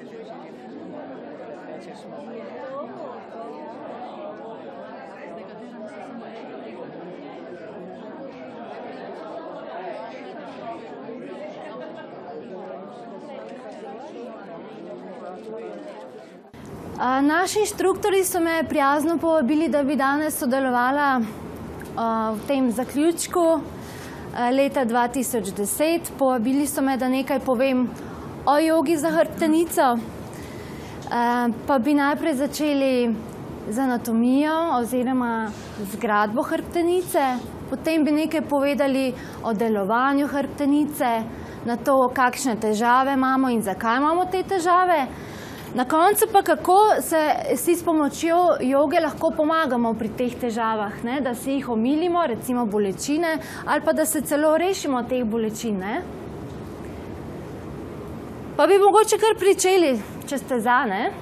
Naši inštruktorji so me prijazno povabili, da bi danes sodelovala v tem zaključku leta 2010. Povabili so me, da nekaj povem o jogi za hrbtenico. Pa bi najprej začeli z anatomijo oziroma zgradbo hrbtenice. Potem bi nekaj povedali o delovanju hrbtenice, na to, kakšne težave imamo in zakaj imamo te težave. Na koncu pa kako si s pomočjo joge lahko pomagamo pri teh težavah, da si jih omilimo, recimo bolečine, ali pa da se celo rešimo teh bolečin. Pa bi mogoče kar pričeli, če ste za.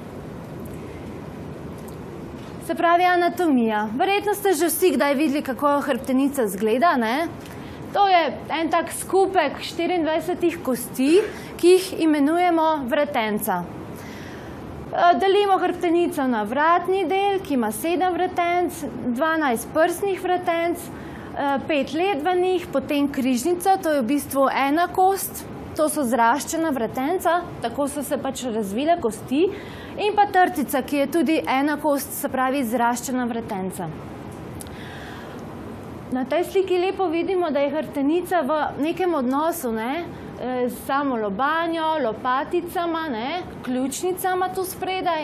Se pravi anatomija. Verjetno ste že vsi kdaj videli, kako hrbtenica izgleda. To je en tak skupek 24 kosti, ki jih imenujemo vretenca. Delimo hrbtenico na vratni del, ki ima 7 vretenc, 12 prsnih vretenc, 5 ledvanih, potem križnica, to je v bistvu ena kost, to so zraščena vretenca, tako so se pač razvile kosti, in pa trtica, ki je tudi ena kost, se pravi zraščena vretenca. Na tej sliki lepo vidimo, da je hrbtenica v nekem odnosu, s samo lobanjo, lopaticama, ključnicama tu spredaj,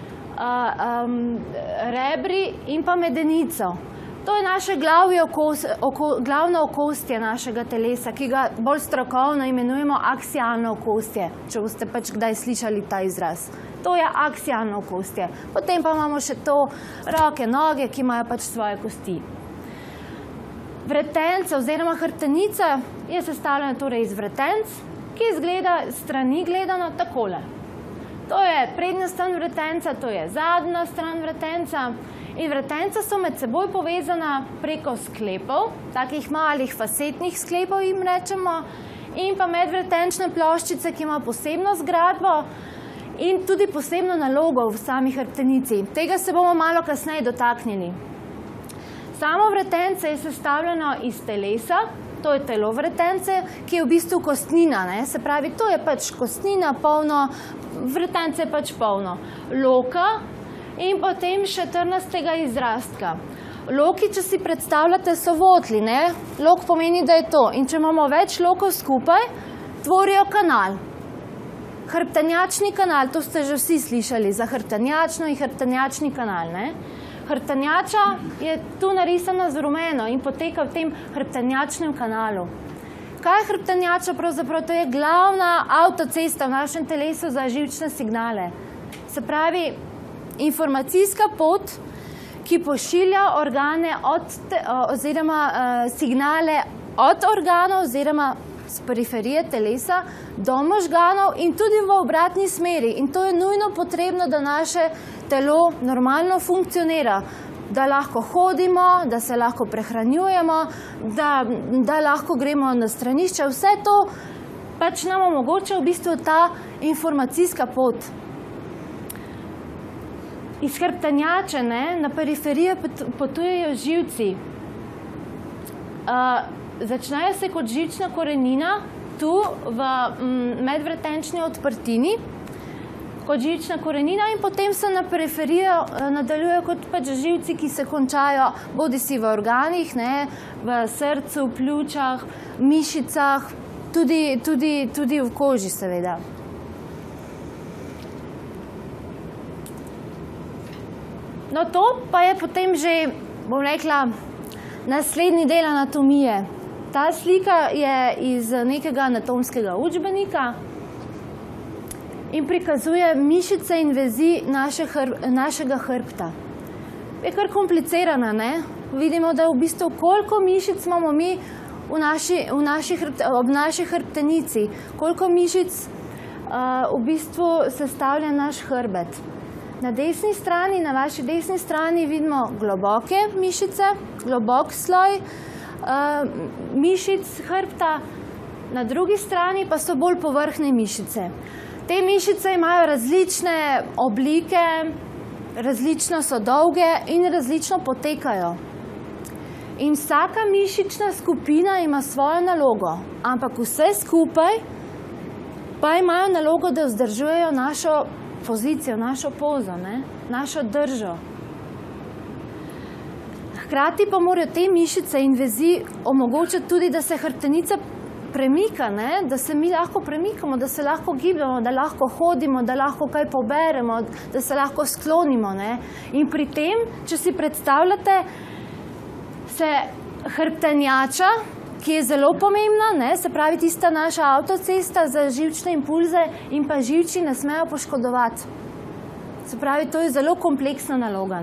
rebri in pa medenico. To je naše glavno okostje našega telesa, ki ga bolj strokovno imenujemo aksialno okostje, če boste pač kdaj slišali ta izraz. To je aksialno okostje. Potem pa imamo še to roke, noge, ki imajo pač svoje kosti. Vretenca oziroma hrbtenica je sestavljena torej iz vretenc, ki izgleda strani gledano takole. To je prednja stran vretenca, to je zadnja stran vretenca in vretenca so med seboj povezana preko sklepov, takih malih fasetnih sklepov jim rečemo, in pa medvretenčne ploščice, ki ima posebno zgradbo in tudi posebno nalogo v sami hrbtenici. Tega se bomo malo kasneje dotaknili. Samo vretence je sestavljeno iz telesa, to je telo vretence, ki je v bistvu kostnina, se pravi, to je pač kostnina polno, vretence je pač polno. Loka in potem še trnastega izrastka. Loki, če si predstavljate, so votli, lok pomeni, da je to. In če imamo več lokov skupaj, tvorijo kanal. Hrbtenjačni kanal, to ste že vsi slišali, za hrbtenjačno in hrbtenjačni kanal, Hrbtenjača je tu narisana z rumeno in poteka v tem hrbtenjačnem kanalu. Kaj je hrbtenjača? Pravzaprav to je glavna avtocesta v našem telesu za živčne signale. Se pravi, informacijska pot, ki pošilja organe oziroma signale od organov oziroma z periferije telesa do možganov in tudi v obratni smeri. In to je nujno potrebno, da naše telo normalno funkcionira, da lahko hodimo, da se lahko prehranjujemo, da lahko gremo na stranišče. Vse to pač nam omogoča v bistvu ta informacijska pot. Iz hrbtenjače na periferijo potujejo živci. Začnejo se kot živčna korenina tu v medvretenčni odprtini, kot živčna korenina in potem se na periferijo nadaljujejo kot pač živci, ki se končajo bodisi v organih, v srcu, pljučah, mišicah, tudi v koži seveda. No to pa je potem že, bom rekla, naslednji del anatomije. Ta slika je iz nekega anatomskega učbenika in prikazuje mišice in vezi našega hrbta. Je kar komplicirana, Vidimo, da v bistvu koliko mišic imamo mi ob naši hrbtenici, koliko mišic v bistvu sestavlja naš hrbet. Na desni strani, na vaši desni strani vidimo globoke mišice, globok sloj mišic hrbta, na drugi strani pa so bolj površne mišice. Te mišice imajo različne oblike, različno so dolge in različno potekajo. In vsaka mišična skupina ima svojo nalogo, ampak vse skupaj pa imajo nalogo, da vzdržujejo našo pozicijo, našo pozo, našo držo. Hkrati pa morajo te mišice in vezi omogočiti tudi, da se hrbtenica premika, da se mi lahko premikamo, da se lahko gibamo, da lahko hodimo, da lahko kaj poberemo, da se lahko sklonimo. In pri tem, če si predstavljate, se hrbtenjača, ki je zelo pomembna, se pravi tista naša avtocesta za živčne impulze in pa živči ne smejo poškodovati. Se pravi, to je zelo kompleksna naloga.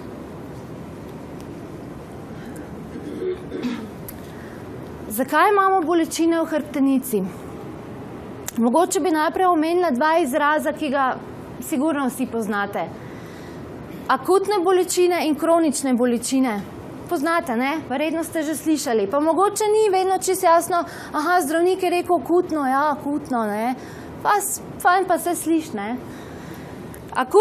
Zakaj imamo bolečine v hrbtenici? Mogoče bi najprej omenila dva izraza, ki ga sigurno vsi poznate. Akutne bolečine in kronične bolečine. Poznate, verjetno ste že slišali. Pa mogoče ni vedno čisto jasno, zdravnik je rekel akutno, ja, akutno, fajn pa se sliši,